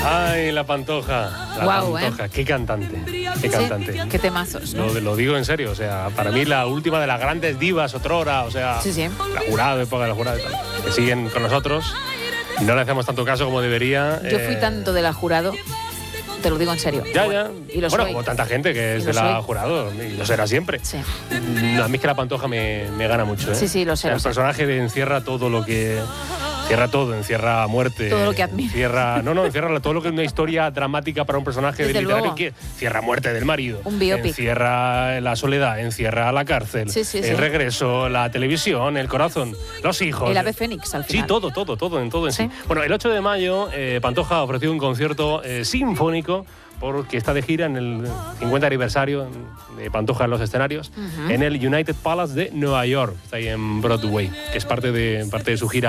Ay, la Pantoja. La Pantoja. Qué cantante. Qué cantante. Sí, qué temazos, ¿no? Lo digo en serio. O sea, para mí la última de las grandes divas otrora. O sea, sí. La Jurado, época de la Jurado y tal. Que siguen con nosotros. Y no le hacemos tanto caso como debería. Yo fui tanto de la Jurado. Te lo digo en serio. Ya. Y lo bueno, soy. como tanta gente que es de la Jurado, y lo será siempre. Sí. A mí es que la Pantoja me gana mucho, ¿eh? Sí, lo sé. El personaje encierra todo lo que... Encierra todo, encierra muerte. Todo lo que admiro. Encierra todo lo que es una historia dramática para un personaje Desde literario. luego. Que encierra muerte del marido. Un biopic. Encierra la soledad, encierra la cárcel. El regreso, la televisión, el corazón, los hijos. El ave fénix, al final. Sí, todo en sí. Bueno, el 8 de mayo, Pantoja ha ofrecido un concierto sinfónico porque está de gira en el 50 aniversario de Pantoja en los escenarios, en el United Palace de Nueva York. Está ahí en Broadway, que es parte de su gira.